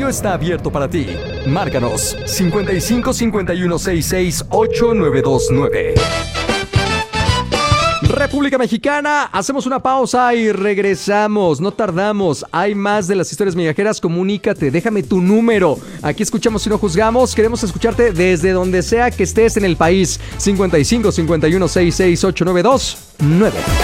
está abierto para ti. Márcanos 55 51 66 8929. República Mexicana, hacemos una pausa y regresamos. No tardamos. Hay más de las historias migajeras. Comunícate, déjame tu número. Aquí escuchamos y no juzgamos. Queremos escucharte desde donde sea que estés en el país. 55 51 66 8929.